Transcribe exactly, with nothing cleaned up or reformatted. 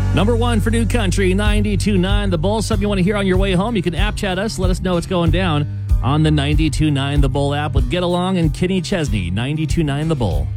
Number one for New Country, ninety-two point nine The Bull. Something you want to hear on your way home, you can app chat us. Let us know what's going down on the ninety-two point nine The Bull app with Get Along and Kenny Chesney. ninety-two point nine The Bull.